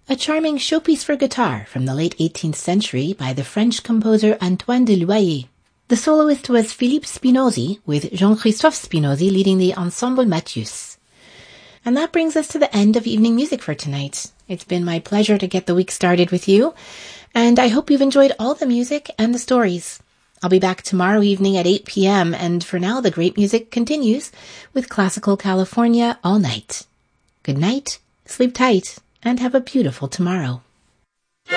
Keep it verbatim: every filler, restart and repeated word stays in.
a charming showpiece for guitar from the late eighteenth century by the French composer Antoine de Loyer. The soloist was Philippe Spinozzi, with Jean-Christophe Spinozzi leading the Ensemble Mathius. And that brings us to the end of evening music for tonight. It's been my pleasure to get the week started with you, and I hope you've enjoyed all the music and the stories. I'll be back tomorrow evening at eight p.m., and for now the great music continues with Classical California all night. Good night, sleep tight, and have a beautiful tomorrow.